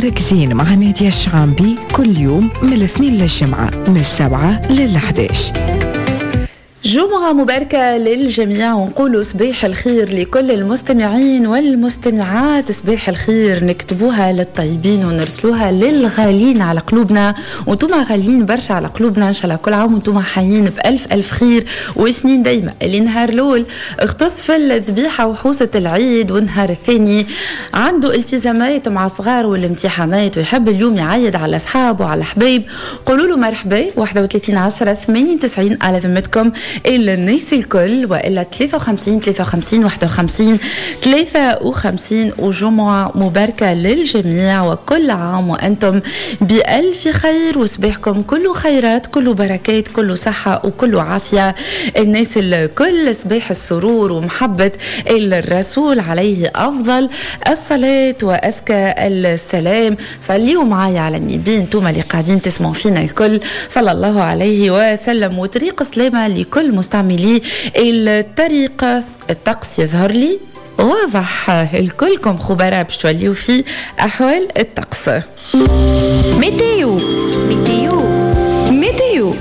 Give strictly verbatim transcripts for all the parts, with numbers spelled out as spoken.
مركزين مع نادية الشعامبي كل يوم من الاثنين للجمعة من السبعة للحداش. جمعة مباركة للجميع، ونقولوا صباح الخير لكل المستمعين والمستمعات. صباح الخير نكتبوها للطيبين ونرسلوها للغالين على قلوبنا، وانتم غالين برشا على قلوبنا. ان شاء الله كل عام وانتم حيين بألف ألف خير وسنين دايما. اللي نهار الأول اختص في الذبيحة وحوسة العيد، والنهار الثاني عنده التزامات مع صغار والامتحانات ويحب اليوم يعيد على أصحابه وعلى حبايب. قولوا له مرحبا. واحد وثلاثين عشرة ثمانية وتسعين على ذمتكم إلا الناس الكل، وإلا ثلاثة وخمسين ثلاثة وخمسين واحد وخمسين ثلاثة وخمسين. وجمعة مباركة للجميع، وكل عام وأنتم بألف خير، وصباحكم كله خيرات كله بركات كله صحة وكله عافية. الناس الكل صباح السرور ومحبة الرسول عليه أفضل الصلاة وأزكى السلام. صليوا معايا على النبي انتم اللي قاعدين تسمعوا فينا الكل صلى الله عليه وسلم. وطريق سلامة لكل مستعملي الطريق. الطقس يظهر لي واضح، الكلكم خبراء باش توليوا في أحوال الطقس. ميتيو ميتيو ميتيو.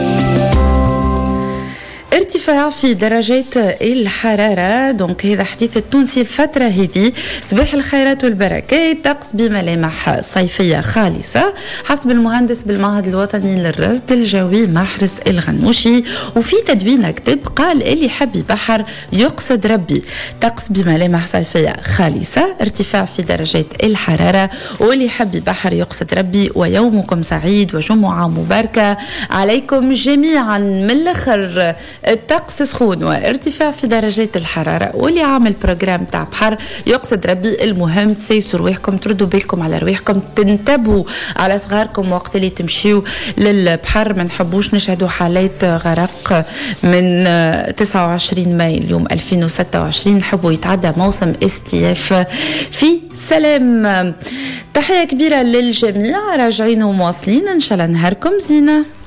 ارتفاع في درجات الحرارة، دونك هذا حديث التونسي الفترة هذه. صباح الخيرات والبركات، طقس بملامح صيفية خالصة حسب المهندس بالمعهد الوطني للرصد الجوي محرز الغنوشي. وفي تدوين كتب قال اللي حب يبحر يقصد ربي. طقس بملامح صيفية خالصة، ارتفاع في درجات الحرارة، واللي حب يبحر يقصد ربي. ويومكم سعيد وجمعة مباركة عليكم جميعا. من الآخر الطقس سخون وارتفاع في درجات الحرارة، واللي عامل بروجرام تاع بحر يقصد ربي. المهم تسيسوا رواحكم، تردوا بالكم على رواحكم، تنتبهوا على صغاركم وقت اللي تمشيوا للبحر. ما نحبوش نشهدوا حالات غرق من تسعة وعشرين ماي اليوم ألفين وستة وعشرين. نحبوا يتعدى موسم استياف في سلام. تحية كبيرة للجميع، راجعين ومواصلين إن شاء الله نهاركم زينة.